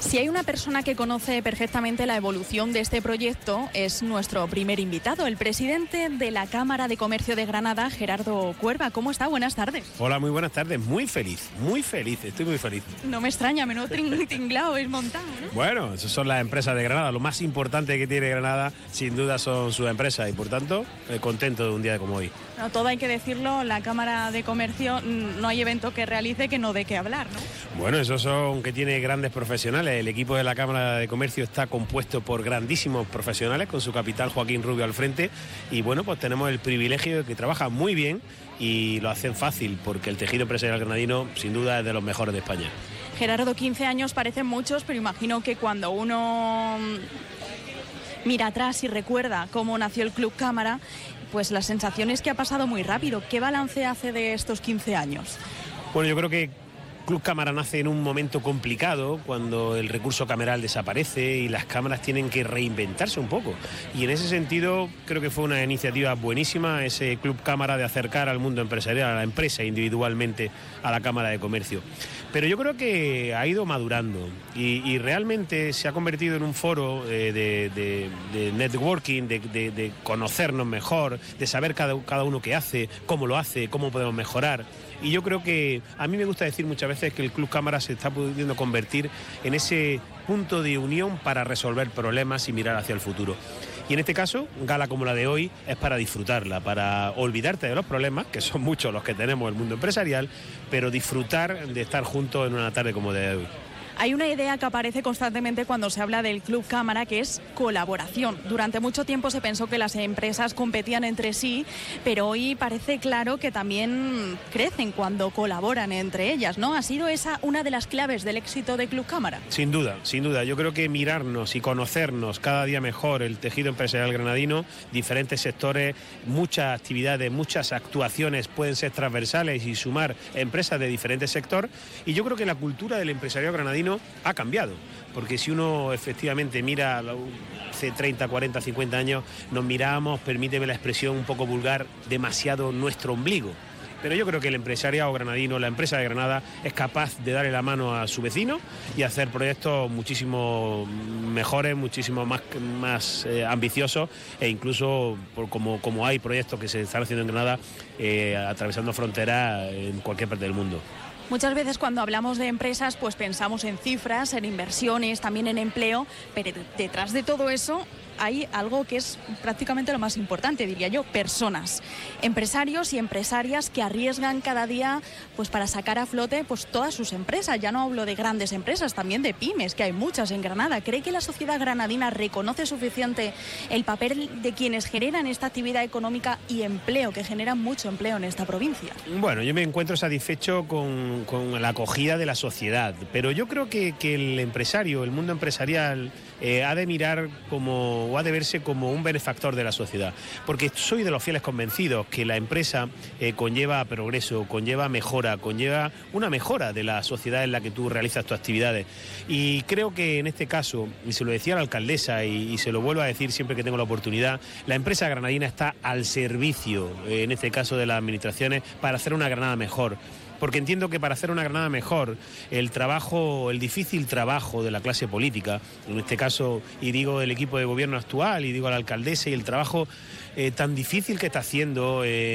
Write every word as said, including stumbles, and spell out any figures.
Si hay una persona que conoce perfectamente la evolución de este proyecto, es nuestro primer invitado, el presidente de la Cámara de Comercio de Granada, Gerardo Cuerva. ¿Cómo está? Buenas tardes. Hola, muy buenas tardes. Muy feliz, muy feliz, estoy muy feliz. No me extraña, menudo tinglao es montado, ¿no? Bueno, esas son las empresas de Granada. Lo más importante que tiene Granada, sin duda, son sus empresas y, por tanto, eh, contento de un día como hoy. Bueno, todo hay que decirlo, la Cámara de Comercio no hay evento que realice que no dé que hablar, ¿no? Bueno, esos son que tiene grandes profesionales. El equipo de la Cámara de Comercio está compuesto por grandísimos profesionales, con su capitán Joaquín Rubio al frente. Y bueno, pues tenemos el privilegio de que trabajan muy bien y lo hacen fácil, porque el tejido empresarial granadino, sin duda, es de los mejores de España. Gerardo, quince años parecen muchos, pero imagino que cuando uno mira atrás y recuerda cómo nació el Club Cámara, pues la sensación es que ha pasado muy rápido. ¿Qué balance hace de estos quince años? Bueno, yo creo que Club Cámara nace en un momento complicado, cuando el recurso cameral desaparece y las cámaras tienen que reinventarse un poco. Y en ese sentido creo que fue una iniciativa buenísima ese Club Cámara de acercar al mundo empresarial, a la empresa individualmente, a la Cámara de Comercio. Pero yo creo que ha ido madurando y, y realmente se ha convertido en un foro eh, de, de, de networking, de, de, de conocernos mejor, de saber cada, cada uno qué hace, cómo lo hace, cómo podemos mejorar. Y yo creo que a mí me gusta decir muchas veces que el Club Cámara se está pudiendo convertir en ese punto de unión para resolver problemas y mirar hacia el futuro. Y en este caso, gala como la de hoy es para disfrutarla, para olvidarte de los problemas, que son muchos los que tenemos en el mundo empresarial, pero disfrutar de estar juntos en una tarde como de hoy. Hay una idea que aparece constantemente cuando se habla del Club Cámara, que es colaboración. Durante mucho tiempo se pensó que las empresas competían entre sí, pero hoy parece claro que también crecen cuando colaboran entre ellas, ¿no? ¿Ha sido esa una de las claves del éxito de Club Cámara? Sin duda, sin duda. Yo creo que mirarnos y conocernos cada día mejor el tejido empresarial granadino, diferentes sectores, muchas actividades, muchas actuaciones pueden ser transversales y sumar empresas de diferentes sectores. Y yo creo que la cultura del empresariado granadino ha cambiado, porque si uno efectivamente mira hace treinta, cuarenta, cincuenta años, nos mirábamos, permíteme la expresión un poco vulgar, demasiado nuestro ombligo. Pero yo creo que el empresariado granadino, la empresa de Granada, es capaz de darle la mano a su vecino y hacer proyectos muchísimo mejores, muchísimo más, más eh, ambiciosos, e incluso por, como, como hay proyectos que se están haciendo en Granada, eh, atravesando fronteras en cualquier parte del mundo. Muchas veces cuando hablamos de empresas, pues pensamos en cifras, en inversiones, también en empleo, pero detrás de todo eso hay algo que es prácticamente lo más importante, diría yo, personas, empresarios y empresarias que arriesgan cada día pues para sacar a flote pues todas sus empresas. Ya no hablo de grandes empresas, también de pymes, que hay muchas en Granada. ¿Cree que la sociedad granadina reconoce suficiente el papel de quienes generan esta actividad económica y empleo, que generan mucho empleo en esta provincia? Bueno, yo me encuentro satisfecho con, con la acogida de la sociedad, pero yo creo que, que el empresario, el mundo empresarial, eh, ha de mirar como o ha de verse como un benefactor de la sociedad, porque soy de los fieles convencidos que la empresa eh, conlleva progreso, conlleva mejora, conlleva una mejora de la sociedad en la que tú realizas tus actividades. Y creo que en este caso, y se lo decía a la alcaldesa y, y se lo vuelvo a decir siempre que tengo la oportunidad, la empresa granadina está al servicio, eh, en este caso de las administraciones, para hacer una Granada mejor. Porque entiendo que para hacer una Granada mejor, el trabajo, el difícil trabajo de la clase política, en este caso, y digo el equipo de gobierno actual, y digo a la alcaldesa, y el trabajo eh, tan difícil que está haciendo eh,